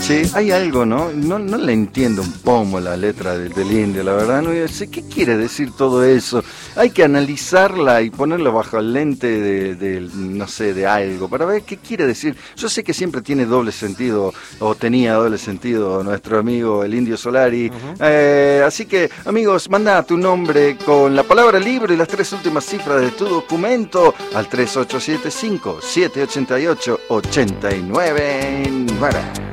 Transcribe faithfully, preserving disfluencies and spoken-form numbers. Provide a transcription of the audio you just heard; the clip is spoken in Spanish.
Che, hay algo, ¿no? No, no le entiendo un pomo la letra de, del indio, la verdad. No sé qué quiere decir todo eso. Hay que analizarla y ponerlo bajo el lente de, de, no sé, de algo, para ver qué quiere decir. Yo sé que siempre tiene doble sentido, o tenía doble sentido nuestro amigo el Indio Solari. Uh-huh. Eh, así que, amigos, manda tu nombre con la palabra libro y las tres últimas cifras de tu documento al tres ocho siete cinco, siete ocho ocho, ocho nueve nueve.